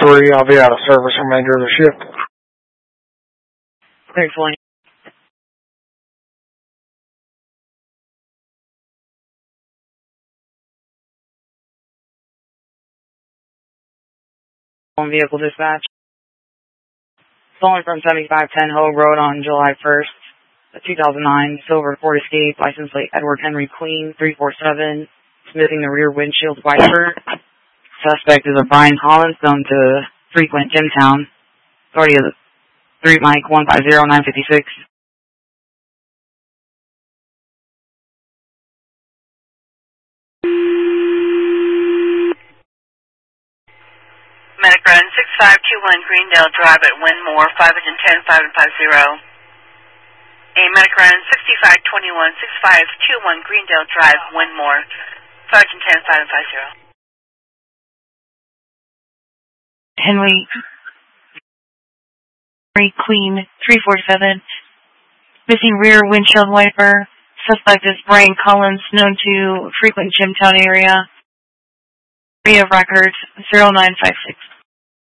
3. I'll be out of service for remainder of the shift. Clear 20. On vehicle dispatch. Calling from 7510 Hogue Road on July 1st, 2009. Silver Ford Escape, license plate Edward Henry Queen, 347. Smithing the rear windshield wiper. Suspect is a Brian Collins, known to frequent Jimtown. Authority of the 3 Mike 150956. Medicron 6521 Greendale Drive at Winmore, 510-550. A Medicron 6521 6521 Greendale Drive, Winmore, 510-550. Henry Queen, 347. Missing rear windshield wiper. Suspect is Brian Collins, known to frequent Jimtown area. Area of record 0956.